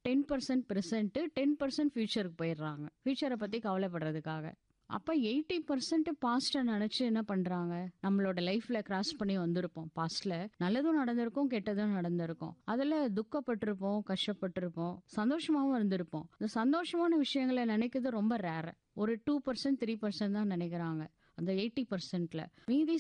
10% present, 10% ஃபியூச்சருக்கு போயிடுறாங்க. ஃபியூச்சரை பத்தி கவலைப்படுறதுக்காக. அப்ப 80% பாஸ்ட நினைச்சு என்ன பண்றாங்க? நம்மளோட லைஃப்ல கிராஸ் பண்ணி வந்திருப்போம். பாஸ்ட்ல நல்லதும் நடந்திருக்கும், கெட்டதும் நடந்திருக்கும். அதுல துக்கப்பட்டிருப்போம், கஷ்டப்பட்டிருப்போம், சந்தோஷமாவும் இருந்திருப்போம். இந்த சந்தோஷமான விஷயங்களை நினைக்கிறது ரொம்ப ரேர். ஒரு 2% 3% தான் நினைக்கிறாங்க அந்த 80%ல. மீதி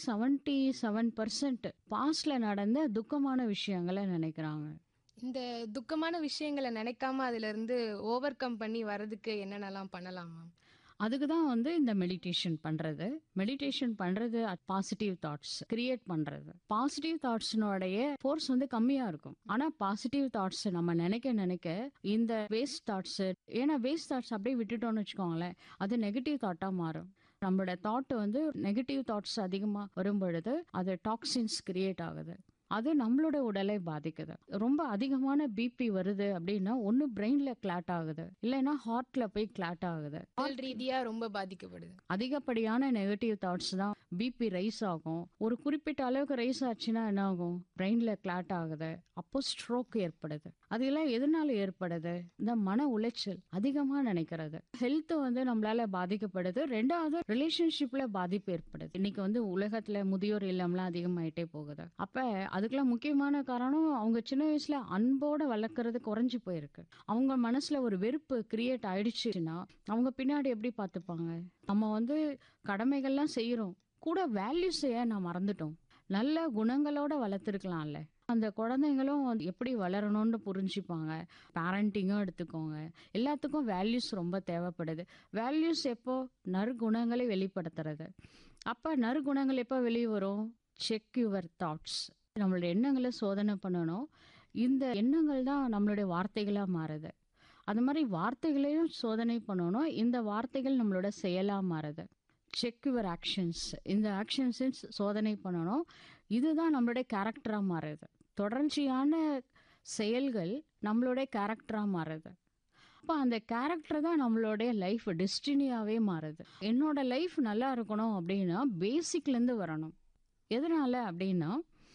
77% பாஸ்ட்ல நடந்த துக்கமான விஷயங்களை நினைக்கிறாங்க. இந்த துக்கமான விஷயங்களை நினைக்காம அதுல இருந்து ஓவர் கம் பண்ணி வர்றதுக்கு என்னென்னலாம் பண்ணலாம் மேம்? அதுக்கு தான் இந்த மெடிடேஷன் பண்றது. மெடிடேஷன் பண்றது பாசிட்டிவ் தாட்ஸ் கிரியேட் பண்றது. பாசிட்டிவ் தாட்ஸ்னுடைய ஃபோர்ஸ் கம்மியா இருக்கும். ஆனா பாசிட்டிவ் தாட்ஸ் நம்ம நினைக்க நினைக்க இந்த வேஸ்ட் தாட்ஸ், ஏன்னா வேஸ்ட் தாட்ஸ் அப்படியே விட்டுட்டோம்னு வச்சுக்கோங்களேன், அது நெகட்டிவ் தாட்டா மாறும். நம்மளோட தாட் நெகட்டிவ் தாட்ஸ் அதிகமா வரும் பொழுது அது டாக்ஸின்ஸ் கிரியேட் ஆகுது. அது நம்மளோட உடலை பாதிக்குது. ரொம்ப அதிகமான பிபி வருது அப்படின்னா ஒன்னு பிரெயின்ல கிளாட் ஆகுது, இல்லைன்னா ஹார்ட்ல போய் கிளாட் ஆகுது. உடல் ரீதியா ரொம்ப பாதிக்கப்படுது. அதிகப்படியான நெகட்டிவ் தாட்ஸ் தான் பிபி ரைஸ் ஆகும். ஒரு குறிப்பிட்ட அளவுக்கு ரைஸ் ஆச்சுன்னா என்ன ஆகும்? பிரெயின்ல கிளாட் ஆகுது. அப்போ ஸ்ட்ரோக் ஏற்படுது. அதெல்லாம் எதனால ஏற்படுது? இந்த மன உளைச்சல், அதிகமா நினைக்கிறது. ஹெல்த் நம்மளால பாதிக்கப்படுது. ரெண்டாவது ரிலேஷன்ஷிப்ல பாதிப்பு ஏற்படுது. இன்னைக்கு உலகத்துல முதியோர் இல்லம்லாம் அதிகமாயிட்டே போகுது. அப்ப அதுக்கெல்லாம் முக்கியமான காரணம் அவங்க சின்ன வயசுல அன்போட வளர்க்கறது குறைஞ்சு போயிருக்கு. அவங்க மனசுல ஒரு வெறுப்பு கிரியேட் ஆயிடுச்சுன்னா அவங்க பின்னாடி எப்படி பார்த்துப்பாங்க? நம்ம கடமைகள்லாம் செய்யறோம், கூட வேல்யூஸ் ஏன் நான் மறந்துட்டோம்? நல்ல குணங்களோட வளர்த்துருக்கலாம்ல. அந்த குழந்தைங்களும் எப்படி வளரணும்னு புரிஞ்சுப்பாங்க. பேரண்டிங்கும் எடுத்துக்கோங்க. எல்லாத்துக்கும் வேல்யூஸ் ரொம்ப தேவைப்படுது. வேல்யூஸ் எப்போ? நற்குணங்களை வெளிப்படுத்துறது. அப்ப நற்குணங்கள் எப்போ வெளியே வரும்? Check your thoughts. நம்மளோட எண்ணங்களை சோதனை பண்ணணும். இந்த எண்ணங்கள் தான் நம்மளுடைய வார்த்தைகளா மாறுது. அது மாதிரி வார்த்தைகளையும் சோதனை பண்ணணும். இந்த வார்த்தைகள் நம்மளோட செயலா மாறுது. Check your actions. இந்த ஆக்ஷன்ஸ் சோதனை பண்ணணும். இதுதான் நம்மளுடைய கேரக்டரா மாறுது. தொடர்ச்சியான செயல்கள் நம்மளுடைய கேரக்டரா மாறுது. அப்ப அந்த கேரக்டர் தான் நம்மளுடைய லைஃப் டெஸ்டினியாவே மாறுது. என்னோட லைஃப் நல்லா இருக்கணும் அப்படின்னா பேசிக்ல இருந்து வரணும். எதனால அப்படின்னா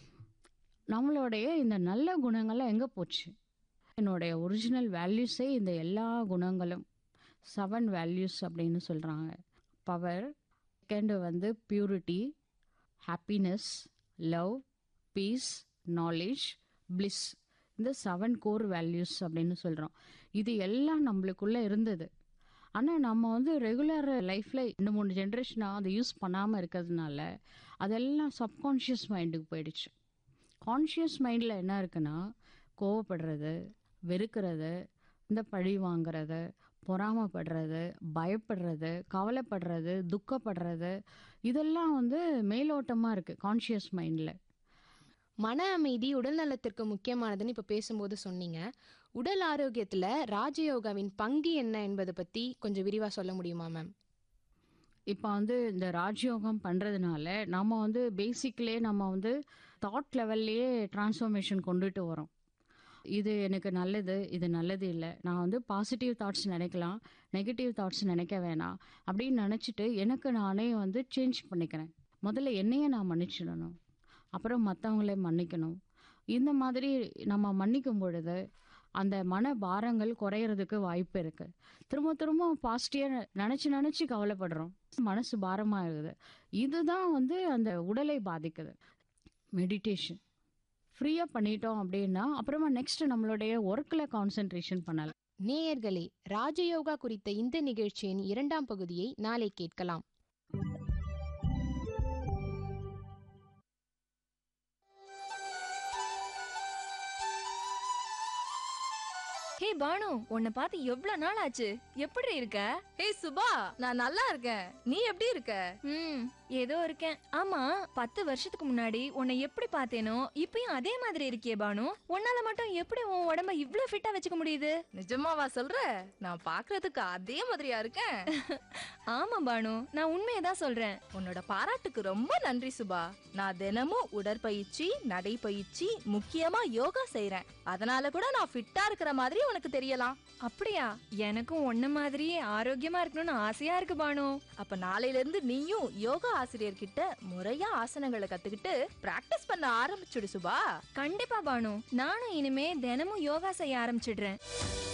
நம்மளுடைய இந்த நல்ல குணங்கள்லாம் எங்க போச்சு? என்னுடைய ஒரிஜினல் வேல்யூஸே இந்த எல்லா குணங்களும் 7 வேல்யூஸ் அப்படின்னு சொல்றாங்க. Power, second purity, happiness, love, piece, knowledge, bliss. இந்த 7 கோர் வேல்யூஸ் அப்படின்னு சொல்றோம். இது எல்லாம் நம்மளுக்குள்ள இருந்தது. ஆனால் நம்ம ரெகுலர் லைஃப்ல 2-3 ஜென்ரேஷனாக அதை யூஸ் பண்ணாமல் இருக்கிறதுனால அதெல்லாம் சப்கான்ஷியஸ் மைண்டுக்கு போயிடுச்சு. கான்ஷியஸ் மைண்டில் என்ன இருக்குன்னா கோவப்படுறது, வெறுக்கிறது, இந்த பழி வாங்கிறது, பொறாமப்படுறது, பயப்படுறது, கவலைப்படுறது, துக்கப்படுறது, இதெல்லாம் மேலோட்டமாக இருக்குது கான்ஷியஸ் மைண்டில். மன அமைதி உடல் நலத்திற்கு முக்கியமானதுன்னு இப்போ பேசும்போது சொன்னீங்க. உடல் ஆரோக்கியத்தில் ராஜயோகாவின் பங்கு என்ன என்பதை பற்றி கொஞ்சம் விரிவாக சொல்ல முடியுமா மேம்? இப்போ இந்த ராஜயோகம் பண்ணுறதுனால நம்ம பேசிக்லேயே நம்ம தாட் லெவல்லையே டிரான்ஸ்ஃபர்மேஷன் கொண்டுட்டு வரோம். இது எனக்கு நல்லது, இது நல்லது இல்லை. நான் பாசிட்டிவ் தாட்ஸ் நினைக்கலாம், நெகட்டிவ் தாட்ஸ் நினைக்க வேணாம் அப்படின்னு நினச்சிட்டு எனக்கு நானே சேஞ்ச் பண்ணிக்கிறேன். முதல்ல என்னையே நான் மன்னிச்சிடணும், அப்புறம் மற்றவங்களே மன்னிக்கணும். இந்த மாதிரி நம்ம மன்னிக்கும் பொழுது அந்த மன பாரங்கள் குறையிறதுக்கு வாய்ப்பு இருக்கு. திரும்ப திரும்ப பாசிட்டிவா நினைச்சு கவலைப்படுறோம், மனசு பாரமாகுது. இதுதான் அந்த உடலை பாதிக்குது. மெடிடேஷன் ஃப்ரீயா பண்ணிட்டோம் அப்படின்னா அப்புறமா நெக்ஸ்ட் நம்மளுடைய ஒர்க்ல கான்சென்ட்ரேஷன் பண்ணலாம். நேயர்களே, ராஜயோகா குறித்த இந்த நிகழ்ச்சியின் 2ஆம் பகுதியை நாளை கேட்கலாம். ஹே பானு, உன்னை பார்த்து எவ்வளவு நாள் ஆச்சு? எப்படி இருக்க? ஹே சுபா, நான் நல்லா இருக்கேன். நீ எப்படி இருக்க? ஏதோ இருக்கேன். ஆமா, 10 வருஷத்துக்கு முன்னாடி உன்னை எப்படி பார்த்தேனோ இப்பயும் அதே மாதிரி இருக்கியே பானு. உன்னால மட்டும் எப்படி உன் உடம்ப இவ்ளோ ஃபிட்டா வச்சுக்க முடியுது? நிஜமாவா சொல்ற? நான் பாக்குறதுக்கு அதே மாதிரியா இருக்கேன். ஆமா பானு, நான் உண்மையதான் சொல்றேன். உன்னோட பாராட்டுக்கு ரொம்ப நன்றி சுபா. நான் தினமும் உடற்பயிற்சி, நடைப்பயிற்சி, முக்கியமா யோகா செய்யறேன். அதனால கூட நான் ஃபிட்டா இருக்கிற மாதிரி உனக்கு தெரியலாம். அப்படியா? எனக்கும் உன்ன மாதிரியே ஆரோக்கியமா இருக்கணும்னு ஆசையா இருக்கு பானு. அப்ப நாளையில இருந்து நீயும் யோகா ஆசிரியர்கிட்ட முறையா ஆசனங்களை கத்துக்கிட்டு பிராக்டிஸ் பண்ண ஆரம்பிச்சுடு சுபா. கண்டிப்பா பானு, நானும் இனிமே தினமும் யோகா செய்ய ஆரம்பிச்சிடுறேன்.